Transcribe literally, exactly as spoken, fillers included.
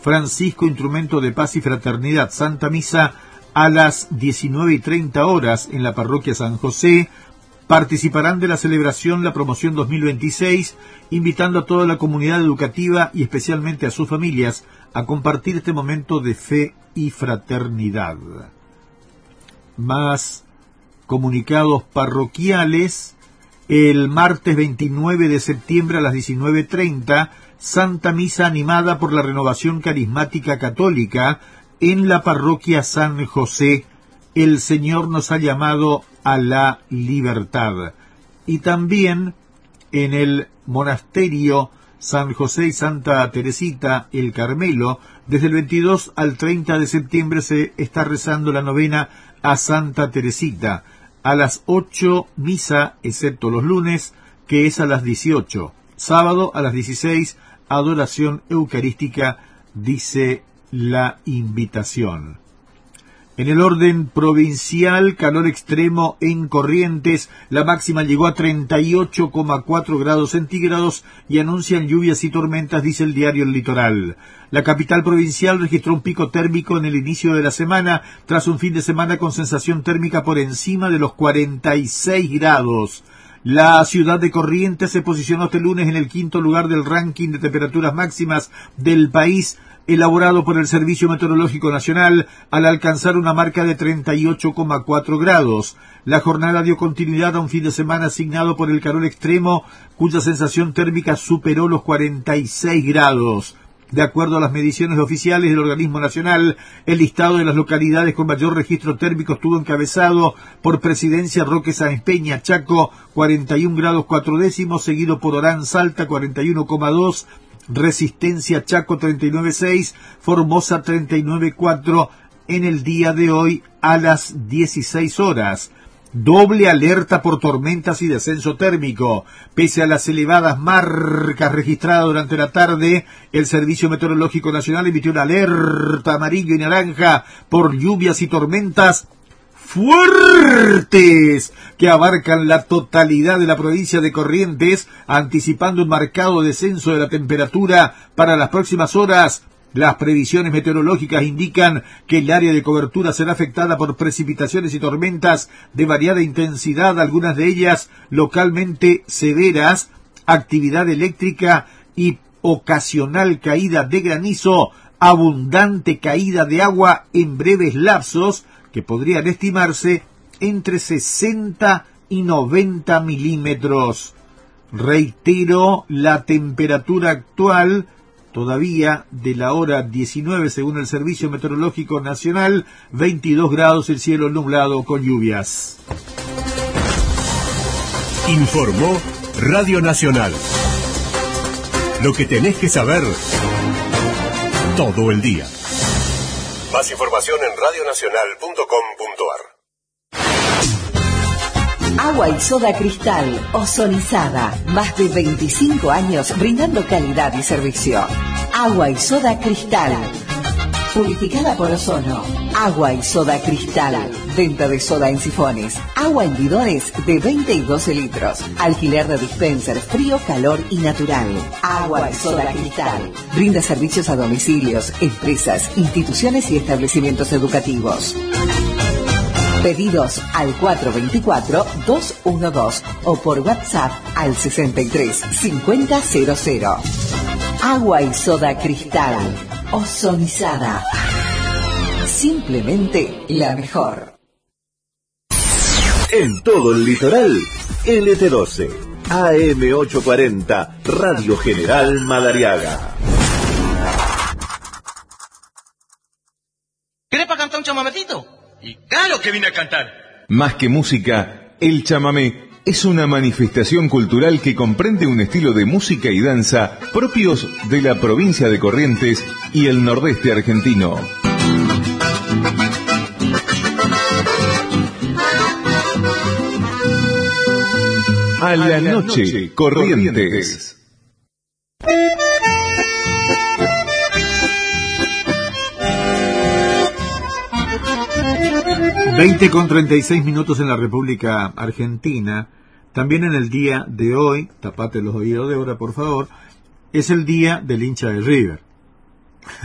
Francisco, instrumento de paz y fraternidad. Santa Misa a las diecinueve y treinta horas en la parroquia San José. Participarán de la celebración la promoción dos mil veintiséis, invitando a toda la comunidad educativa y especialmente a sus familias a compartir este momento de fe y fraternidad. Más comunicados parroquiales. El martes veintinueve de septiembre a las diecinueve treinta, Santa Misa animada por la Renovación Carismática Católica en la parroquia San José. El Señor nos ha llamado a la libertad. Y también en el monasterio San José y Santa Teresita, el Carmelo, desde el veintidós al treinta de septiembre se está rezando la novena a Santa Teresita. A las ocho misa, excepto los lunes, que es a las dieciocho. Sábado a las dieciséis, adoración eucarística, dice la invitación. En el orden provincial, calor extremo en Corrientes, la máxima llegó a treinta y ocho coma cuatro grados centígrados y anuncian lluvias y tormentas, dice el diario El Litoral. La capital provincial registró un pico térmico en el inicio de la semana, tras un fin de semana con sensación térmica por encima de los cuarenta y seis grados. La ciudad de Corrientes se posicionó este lunes en el quinto lugar del ranking de temperaturas máximas del país, elaborado por el Servicio Meteorológico Nacional, al alcanzar una marca de treinta y ocho coma cuatro grados. La jornada dio continuidad a un fin de semana asignado por el calor extremo, cuya sensación térmica superó los cuarenta y seis grados. De acuerdo a las mediciones oficiales del organismo nacional, el listado de las localidades con mayor registro térmico estuvo encabezado por Presidencia Roque Sáenz Peña, Chaco, cuarenta y un grados cuatro décimos, seguido por Orán Salta, cuarenta y uno coma dos, Resistencia Chaco treinta y nueve coma seis, Formosa treinta y nueve coma cuatro en el día de hoy a las dieciséis horas. Doble alerta por tormentas y descenso térmico. Pese a las elevadas marcas registradas durante la tarde, el Servicio Meteorológico Nacional emitió una alerta amarillo y naranja por lluvias y tormentas fuertes que abarcan la totalidad de la provincia de Corrientes, anticipando un marcado descenso de la temperatura para las próximas horas. Las previsiones meteorológicas indican que el área de cobertura será afectada por precipitaciones y tormentas de variada intensidad, algunas de ellas localmente severas, actividad eléctrica y ocasional caída de granizo, abundante caída de agua en breves lapsos, que podrían estimarse entre sesenta y noventa milímetros. Reitero, la temperatura actual todavía de la hora diecinueve, según el Servicio Meteorológico Nacional, veintidós grados, el cielo nublado con lluvias. Informó Radio Nacional. Lo que tenés que saber todo el día. Más información en radionacional punto com punto ar. Agua y soda Cristal, ozonizada. Más de veinticinco años brindando calidad y servicio. Agua y soda Cristal. Purificada por ozono. Agua y soda Cristal. Venta de soda en sifones. Agua en bidones de veinte y doce litros. Alquiler de dispenser frío, calor y natural. Agua y soda Cristal. Brinda servicios a domicilios, empresas, instituciones y establecimientos educativos. Pedidos al cuatro dos cuatro, dos uno dos o por WhatsApp al sesenta y tres, cincuenta, cero cero. Agua y soda Cristal. Ozonizada. Simplemente la mejor. En todo el litoral, L T doce, A M ochocientos cuarenta, Radio General Madariaga. ¿Querés para cantar un chamamecito? Y claro que vine a cantar. Más que música, el chamamé es una manifestación cultural que comprende un estilo de música y danza propios de la provincia de Corrientes y el nordeste argentino. A la noche, Corrientes. veinte con treinta y seis minutos en la República Argentina. También en el día de hoy, tapate los oídos de ahora por favor, es el día del hincha de River.